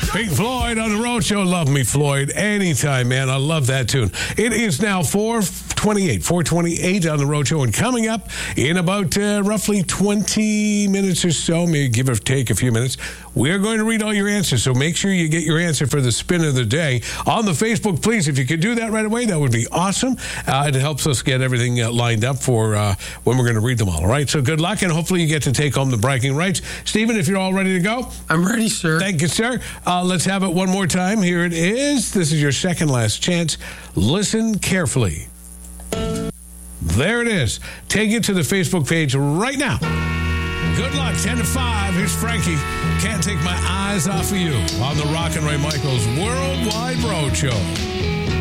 Pink Floyd on the Road Show. Love me, Floyd. Anytime, man. I love that tune. It is now 4:28 on the Road Show. And coming up in about roughly 20 minutes or so, maybe give or take a few minutes, we're going to read all your answers. So make sure you get your answer for the spin of the day on the Facebook, please. If you could do that right away, that would be awesome. It helps us get everything lined up for when we're going to read them all right? So good luck, and hopefully you get to take home the bragging rights. Stephen, if you're all ready to go. I'm ready, sir. Thank you, sir. Let's have it one more time. Here it is. This is your second last chance. Listen carefully. There it is. Take it to the Facebook page right now. Good luck. 10 to 5. Here's Frankie. Can't take my eyes off of you on the Rock and Ray Michaels Worldwide Road Show.